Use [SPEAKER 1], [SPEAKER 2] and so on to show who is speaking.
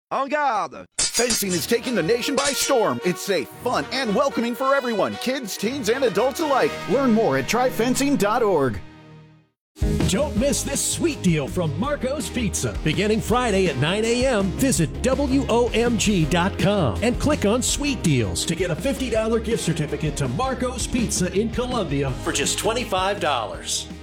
[SPEAKER 1] En garde! Fencing is taking the nation by storm. It's safe, fun, and welcoming for everyone, kids, teens, and adults alike. Learn more at tryfencing.org.
[SPEAKER 2] Don't miss this sweet deal from Marco's Pizza. Beginning Friday at 9 a.m., visit WOMG.com and click on Sweet Deals to get a $50 gift certificate to Marco's Pizza in Columbia for just $25.